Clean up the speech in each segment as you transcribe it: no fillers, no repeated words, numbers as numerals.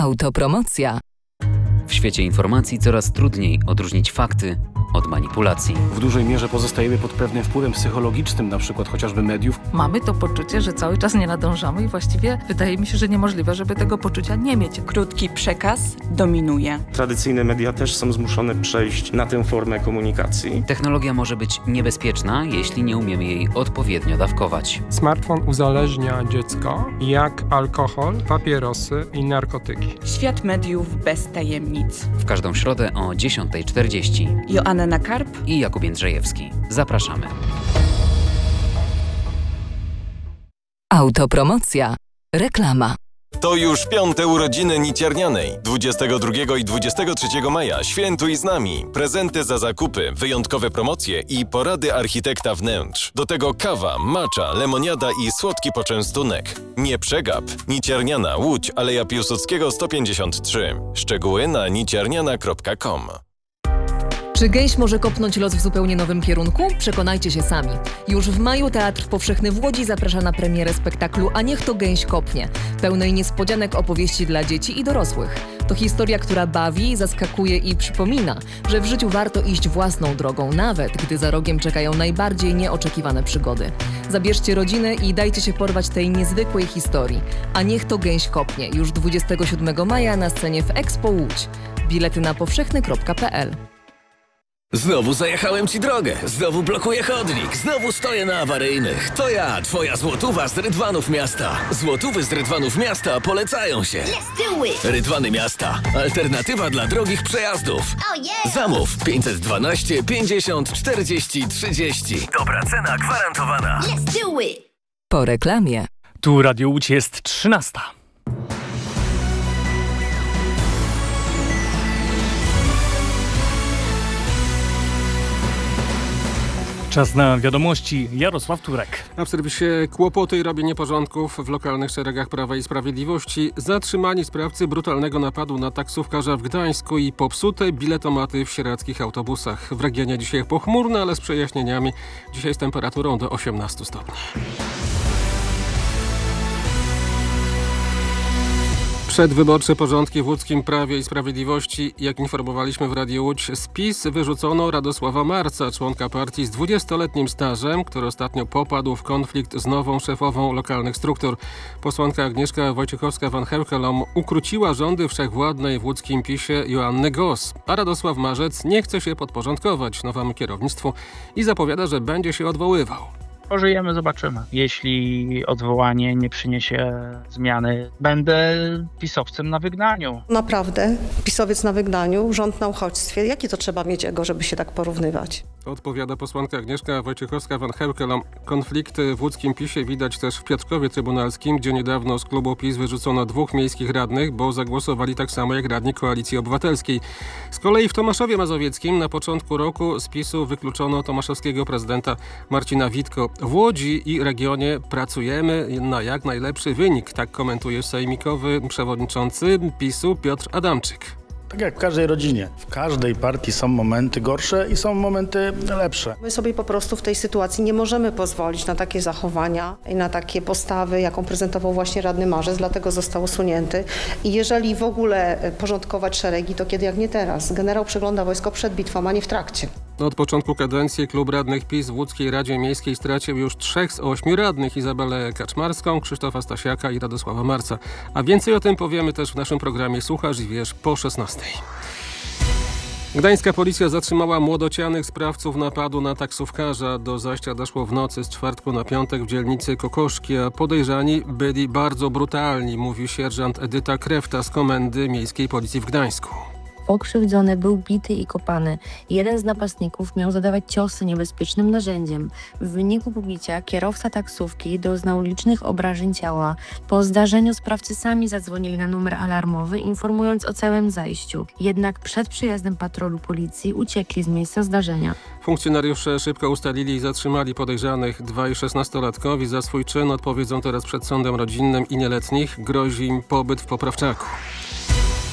Autopromocja. W świecie informacji coraz trudniej odróżnić fakty od manipulacji. W dużej mierze pozostajemy pod pewnym wpływem psychologicznym, na przykład chociażby mediów. Mamy to poczucie, że cały czas nie nadążamy i właściwie wydaje mi się, że niemożliwe, żeby tego poczucia nie mieć. Krótki przekaz dominuje. Tradycyjne media też są zmuszone przejść na tę formę komunikacji. Technologia może być niebezpieczna, jeśli nie umiemy jej odpowiednio dawkować. Smartfon uzależnia dziecko jak alkohol, papierosy i narkotyki. Świat mediów bez tajemnic. W każdą środę o 10:40. Joanna Karp i Jakub Jędrzejewski. Zapraszamy. Autopromocja. Reklama. To już 5. urodziny Niciarnianej. 22 i 23 maja świętuj z nami. Prezenty za zakupy, wyjątkowe promocje i porady architekta wnętrz. Do tego kawa, matcha, lemoniada i słodki poczęstunek. Nie przegap. Niciarniana, Łódź, Aleja Piłsudskiego 153. Szczegóły na niciarniana.com. Czy gęś może kopnąć los w zupełnie nowym kierunku? Przekonajcie się sami. Już w maju Teatr Powszechny w Łodzi zaprasza na premierę spektaklu A niech to gęś kopnie, pełnej niespodzianek opowieści dla dzieci i dorosłych. To historia, która bawi, zaskakuje i przypomina, że w życiu warto iść własną drogą, nawet gdy za rogiem czekają najbardziej nieoczekiwane przygody. Zabierzcie rodzinę i dajcie się porwać tej niezwykłej historii. A niech to gęś kopnie, już 27 maja na scenie w Expo Łódź. Bilety na powszechny.pl. Znowu zajechałem ci drogę, znowu blokuję chodnik, znowu stoję na awaryjnych. To ja, twoja złotówa z Rydwanów Miasta. Złotówy z Rydwanów Miasta polecają się. Rydwany Miasta. Alternatywa dla drogich przejazdów. Zamów 512 50 40 30. Dobra cena gwarantowana. Po reklamie. Tu Radio Łódź jest 13. Czas na wiadomości. Jarosław Turek. A w serwisie kłopoty i robienie porządków w lokalnych szeregach Prawa i Sprawiedliwości. Zatrzymani sprawcy brutalnego napadu na taksówkarza w Gdańsku i popsute biletomaty w sieradzkich autobusach. W regionie dzisiaj pochmurno, ale z przejaśnieniami. Dzisiaj z temperaturą do 18 stopni. Przedwyborcze porządki w łódzkim Prawie i Sprawiedliwości. Jak informowaliśmy w Radiu Łódź, z PiS wyrzucono Radosława Marca, członka partii z 20-letnim stażem, który ostatnio popadł w konflikt z nową szefową lokalnych struktur. Posłanka Agnieszka Wojciechowska-Van Heukelom ukróciła rządy wszechwładnej w łódzkim PiS-ie Joanny Gos. A Radosław Marzec nie chce się podporządkować nowemu kierownictwu i zapowiada, że będzie się odwoływał. Pożyjemy, zobaczymy. Jeśli odwołanie nie przyniesie zmiany, będę pisowcem na wygnaniu. Naprawdę, pisowiec na wygnaniu, rząd na uchodźstwie. Jakie to trzeba mieć ego, żeby się tak porównywać? Odpowiada posłanka Agnieszka Wojciechowska-Van Heukelom. Konflikty w łódzkim PiS-ie widać też w Piotrkowie Trybunalskim, gdzie niedawno z klubu PiS wyrzucono 2 miejskich radnych, bo zagłosowali tak samo jak radni Koalicji Obywatelskiej. Z kolei w Tomaszowie Mazowieckim na początku roku z PiS-u wykluczono tomaszowskiego prezydenta Marcina Witko. W Łodzi i regionie pracujemy na jak najlepszy wynik, tak komentuje sejmikowy przewodniczący PiS-u Piotr Adamczyk. Tak jak w każdej rodzinie. W każdej partii są momenty gorsze i są momenty lepsze. My sobie po prostu w tej sytuacji nie możemy pozwolić na takie zachowania i na takie postawy, jaką prezentował właśnie radny Marzec, dlatego został usunięty. I jeżeli w ogóle porządkować szeregi, to kiedy jak nie teraz. Generał przegląda wojsko przed bitwą, a nie w trakcie. Od początku kadencji klub radnych PiS w Łódzkiej Radzie Miejskiej stracił już 3 z 8 radnych: Izabelę Kaczmarską, Krzysztofa Stasiaka i Radosława Marca. A więcej o tym powiemy też w naszym programie Słuchasz i Wiesz po 16. Gdańska policja zatrzymała młodocianych sprawców napadu na taksówkarza. Do zajścia doszło w nocy z czwartku na piątek w dzielnicy Kokoszki, a podejrzani byli bardzo brutalni, mówi sierżant Edyta Krefta z Komendy Miejskiej Policji w Gdańsku. Pokrzywdzony był bity i kopany. Jeden z napastników miał zadawać ciosy niebezpiecznym narzędziem. W wyniku pobicia kierowca taksówki doznał licznych obrażeń ciała. Po zdarzeniu sprawcy sami zadzwonili na numer alarmowy, informując o całym zajściu. Jednak przed przyjazdem patrolu policji uciekli z miejsca zdarzenia. Funkcjonariusze szybko ustalili i zatrzymali podejrzanych. 2 i 16-latkowi za swój czyn odpowiedzą teraz przed sądem rodzinnym i nieletnich. Grozi im pobyt w poprawczaku.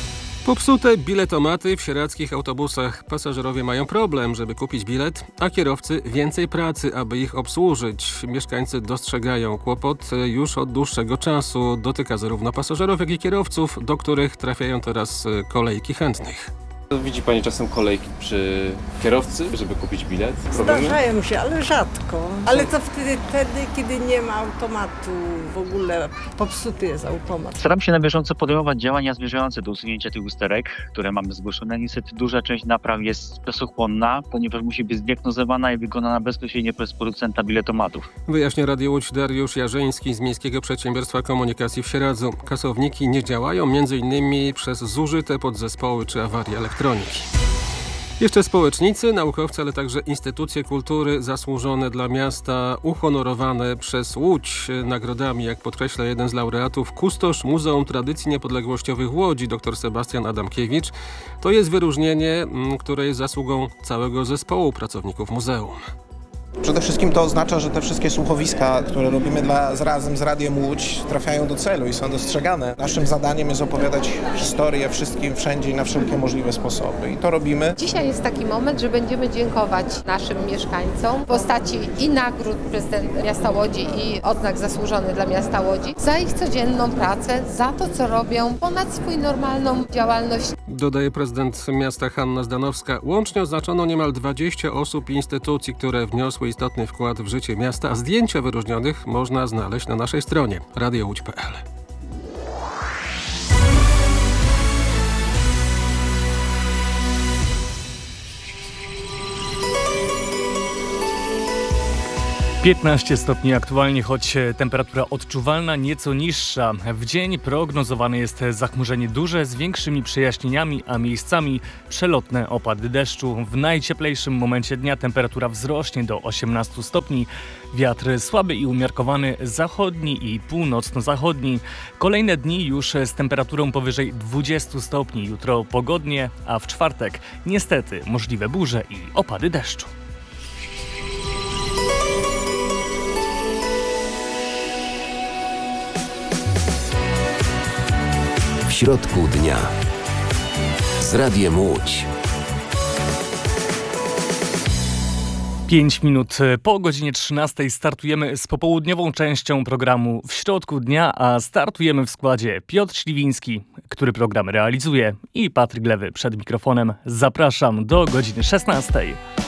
Popsute biletomaty w sieradzkich autobusach. Pasażerowie mają problem, żeby kupić bilet, a kierowcy więcej pracy, aby ich obsłużyć. Mieszkańcy dostrzegają kłopot już od dłuższego czasu. Dotyka zarówno pasażerów, jak i kierowców, do których trafiają teraz kolejki chętnych. Widzi Pani czasem kolejki przy kierowcy, żeby kupić bilet? Zdarzają się, ale rzadko. Ale to wtedy, kiedy nie ma automatu, w ogóle popsuty jest automat. Staram się na bieżąco podejmować działania zmierzające do usunięcia tych usterek, które mamy zgłoszone. Niestety duża część napraw jest czasochłonna, ponieważ musi być zdiagnozowana i wykonana bezpośrednio przez producenta biletomatów. Wyjaśnia Radio Łódź Dariusz Jarzyński z Miejskiego Przedsiębiorstwa Komunikacji w Sieradzu. Kasowniki nie działają m.in. przez zużyte podzespoły czy awarie elektroniki. Jeszcze społecznicy, naukowcy, ale także instytucje kultury zasłużone dla miasta, uhonorowane przez Łódź nagrodami, jak podkreśla jeden z laureatów, kustosz Muzeum Tradycji Niepodległościowych w Łodzi, dr Sebastian Adamkiewicz. To jest wyróżnienie, które jest zasługą całego zespołu pracowników muzeum. Przede wszystkim to oznacza, że te wszystkie słuchowiska, które robimy razem z Radiem Łódź, trafiają do celu i są dostrzegane. Naszym zadaniem jest opowiadać historię wszystkim, wszędzie i na wszelkie możliwe sposoby. I to robimy. Dzisiaj jest taki moment, że będziemy dziękować naszym mieszkańcom w postaci i nagród prezydent miasta Łodzi i odznak zasłużony dla miasta Łodzi za ich codzienną pracę, za to, co robią ponad swój normalną działalność. Dodaje prezydent miasta Hanna Zdanowska. Łącznie oznaczono niemal 20 osób i instytucji, które wniosły istotny wkład w życie miasta, a zdjęcia wyróżnionych można znaleźć na naszej stronie radiołódź.pl. (15 stopni aktualnie, choć temperatura odczuwalna nieco niższa. W dzień prognozowane jest zachmurzenie duże z większymi przejaśnieniami, a miejscami przelotne opady deszczu. W najcieplejszym momencie dnia temperatura wzrośnie do 18 stopni. Wiatr słaby i umiarkowany zachodni i północno-zachodni. Kolejne dni już z temperaturą powyżej 20 stopni. Jutro pogodnie, a w czwartek niestety możliwe burze i opady deszczu. W środku dnia z Radiem Łódź. 5 minut po godzinie 13 startujemy z popołudniową częścią programu W środku dnia, a startujemy w składzie Piotr Śliwiński, który program realizuje, i Patryk Lewy przed mikrofonem. Zapraszam do godziny 16.